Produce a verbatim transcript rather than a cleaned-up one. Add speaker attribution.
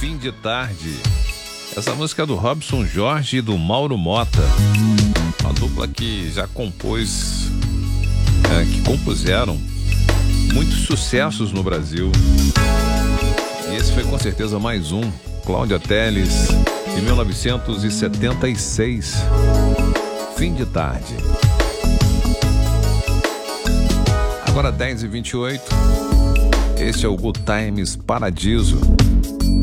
Speaker 1: Fim de Tarde. Essa música é do Robson Jorge e do Mauro Mota, uma dupla que já compôs, é, que compuseram muitos sucessos no Brasil. E esse foi com certeza mais um, Cláudia Telles, de mil novecentos e setenta e seis, Fim de Tarde. Agora dez e vinte e oito, este é o Good Times Paradiso.